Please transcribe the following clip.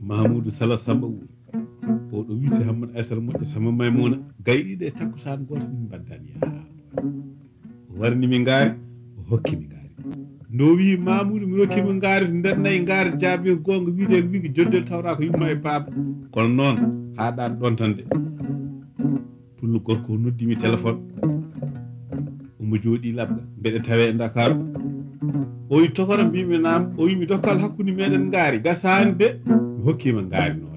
Mahamoudou Sala Samba wuro oɗo wiite Hammadou Aissata moƴƴo sama Maymuna gayɗiɗe e takkusan goto min baddani o warni mi ngaari o hokki mi ngaari ndo wi Mamoudou mi rokkima ngaari nder nayyi ngaari jaabi gonga wiite wigi joddel tawra ko yumma e baaba kono noon haɗan ɗon tan de pullo gorko noddimi téléphone omo jooɗi labga mbeɗa tawe e Dakar o wi tokora mbimi naam o wi mi dokkal hakkude meɗen ngaari gasani de mi hokkima ngaari noon